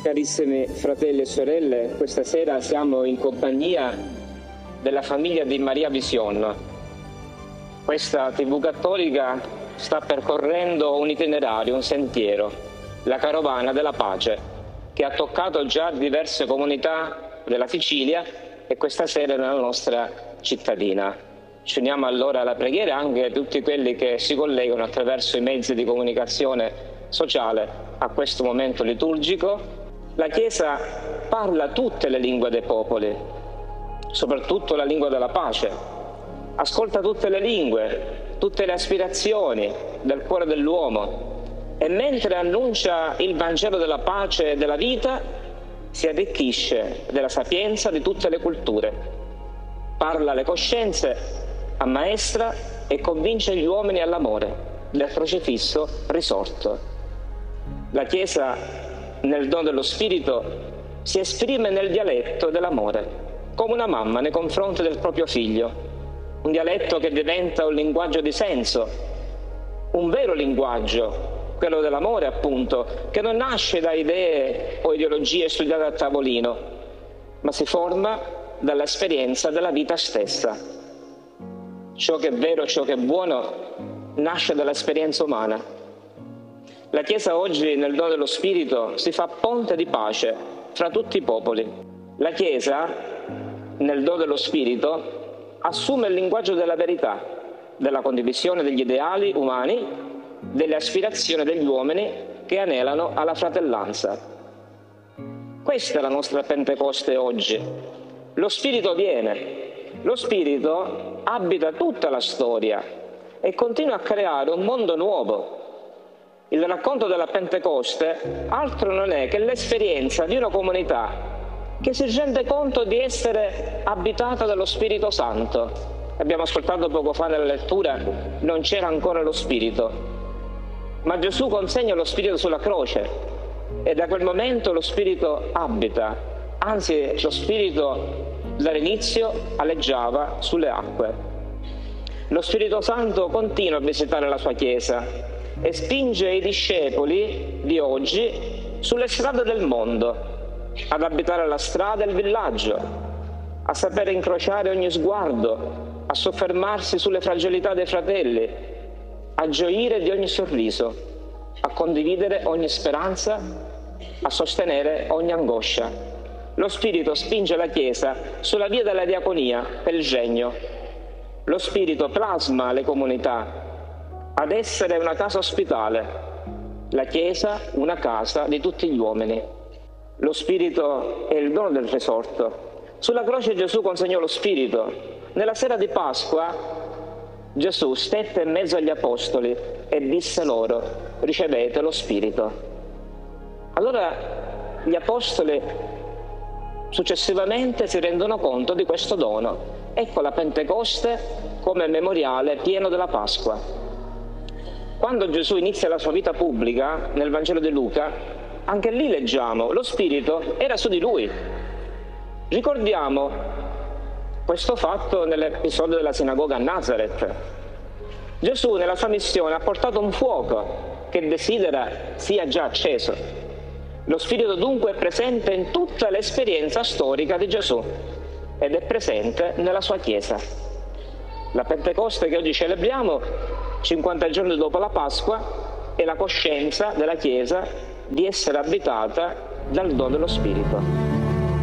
Carissimi fratelli e sorelle, questa sera siamo in compagnia della famiglia di Maria Vision. Questa TV cattolica sta percorrendo un itinerario, un sentiero, la carovana della pace, che ha toccato già diverse comunità della Sicilia e questa sera nella nostra cittadina. Ci uniamo allora alla preghiera anche tutti quelli che si collegano attraverso i mezzi di comunicazione sociale a questo momento liturgico. La Chiesa parla tutte le lingue dei popoli, soprattutto la lingua della pace. Ascolta tutte le lingue, tutte le aspirazioni del cuore dell'uomo e mentre annuncia il Vangelo della pace e della vita si arricchisce della sapienza di tutte le culture. Parla alle coscienze, ammaestra e convince gli uomini all'amore del crocifisso risorto. La Chiesa nel dono dello Spirito si esprime nel dialetto dell'amore, come una mamma nei confronti del proprio figlio, un dialetto che diventa un linguaggio di senso, un vero linguaggio, quello dell'amore appunto, che non nasce da idee o ideologie studiate a tavolino, ma si forma dall'esperienza della vita stessa. Ciò che è vero, ciò che è buono, nasce dall'esperienza umana. La Chiesa oggi, nel dono dello Spirito, si fa ponte di pace fra tutti i popoli. La Chiesa, nel dono dello Spirito, assume il linguaggio della verità, della condivisione degli ideali umani, delle aspirazioni degli uomini che anelano alla fratellanza. Questa è la nostra Pentecoste oggi. Lo Spirito viene, lo Spirito abita tutta la storia e continua a creare un mondo nuovo. Il racconto della Pentecoste altro non è che l'esperienza di una comunità che si rende conto di essere abitata dallo Spirito Santo. Abbiamo ascoltato poco fa nella lettura, non c'era ancora lo Spirito, ma Gesù consegna lo Spirito sulla croce e da quel momento lo Spirito abita, anzi lo Spirito dall'inizio aleggiava sulle acque. Lo Spirito Santo continua a visitare la sua Chiesa e spinge i discepoli di oggi sulle strade del mondo, ad abitare la strada e il villaggio, a sapere incrociare ogni sguardo, a soffermarsi sulle fragilità dei fratelli, a gioire di ogni sorriso, a condividere ogni speranza, a sostenere ogni angoscia. Lo Spirito spinge la Chiesa sulla via della diaconia per il regno. Lo Spirito plasma le comunità ad essere una casa ospitale, la Chiesa una casa di tutti gli uomini. Lo Spirito è il dono del risorto. Sulla croce Gesù consegnò lo Spirito. Nella sera di Pasqua Gesù stette in mezzo agli apostoli e disse loro: ricevete lo Spirito. Allora gli apostoli successivamente si rendono conto di questo dono. Ecco la Pentecoste come memoriale pieno della Pasqua. Quando Gesù inizia la sua vita pubblica, nel Vangelo di Luca, anche lì leggiamo, lo Spirito era su di lui. Ricordiamo questo fatto nell'episodio della sinagoga a Nazareth. Gesù nella sua missione ha portato un fuoco che desidera sia già acceso. Lo Spirito dunque è presente in tutta l'esperienza storica di Gesù ed è presente nella sua Chiesa. La Pentecoste che oggi celebriamo 50 giorni dopo la Pasqua è la coscienza della Chiesa di essere abitata dal dono dello Spirito.